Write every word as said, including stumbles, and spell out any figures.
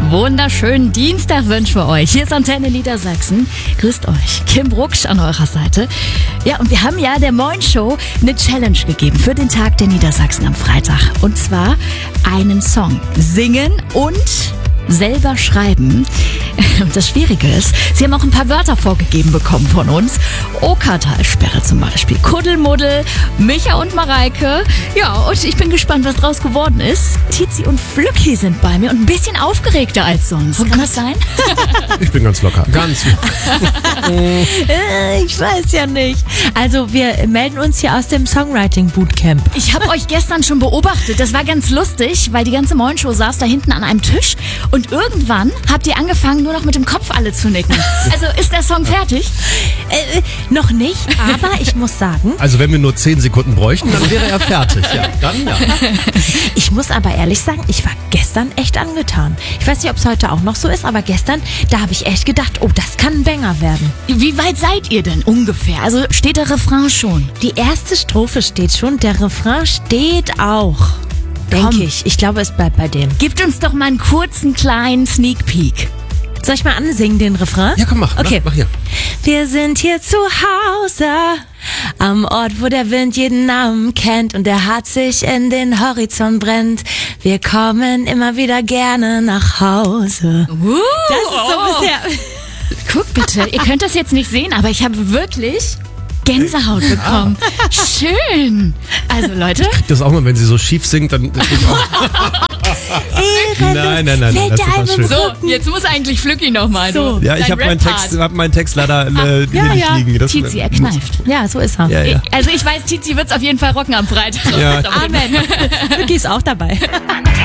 wunderschönen Dienstag wünschen wir euch. Hier ist Antenne Niedersachsen. Grüßt euch. Kim Brucksch an eurer Seite. Ja, und wir haben ja der Moin Show eine Challenge gegeben für den Tag der Niedersachsen am Freitag. Und zwar einen Song singen und selber schreiben. Und das Schwierige ist, sie haben auch ein paar Wörter vorgegeben bekommen von uns. Okertalsperre zum Beispiel, Kuddelmuddel, Micha und Mareike. Ja, und ich bin gespannt, was draus geworden ist. Tizi und Flücki sind bei mir und ein bisschen aufgeregter als sonst. Kann das sein? Ich bin ganz locker. Ganz Äh, Ich weiß ja nicht. Also wir melden uns hier aus dem Songwriting Bootcamp. Ich habe euch gestern schon beobachtet. Das war ganz lustig, weil die ganze Moin-Show saß da hinten an einem Tisch und irgendwann habt ihr angefangen, nur noch mit dem Kopf alle zu nicken. Also ist der Song fertig? Äh, noch nicht, aber ich muss sagen, Also wenn wir nur zehn Sekunden bräuchten, dann wäre er fertig. Ja, dann ja. ich muss aber ehrlich sagen, ich war gestern echt angetan. Ich weiß nicht, ob es heute auch noch so ist, aber gestern, da habe ich echt gedacht, oh, das kann ein Banger werden. Wie weit seid ihr denn ungefähr? Also steht der Refrain schon? Die erste Strophe steht schon, der Refrain steht auch. Denke Komm. ich. Ich glaube, es bleibt bei dem. Gebt uns doch mal einen kurzen, kleinen Sneak Peek. Soll ich mal ansingen, den Refrain? Ja, komm, mach. Okay. Mach, mach hier. Wir sind hier zu Hause, am Ort, wo der Wind jeden Namen kennt und der Hart sich in den Horizont brennt. Wir kommen immer wieder gerne nach Hause. Uh, Das ist so bisher. Guck bitte, ihr könnt das jetzt nicht sehen, aber ich habe wirklich Gänsehaut bekommen. Schön. Also Leute, Das auch mal, wenn sie so schief singt, dann. Nein, nein, nein, Fällt das der ist Album schön. so, jetzt muss eigentlich Flücki nochmal. So. Ja, ich habe meinen Text, hab meinen Text leider äh, ja, nicht ja. liegen. Das, Tizi, er kneift. Ja, so ist er. Ja, ja. Also ich weiß, Tizi wird's auf jeden Fall rocken am Freitag. Ja. Amen. Vicky ist auch dabei.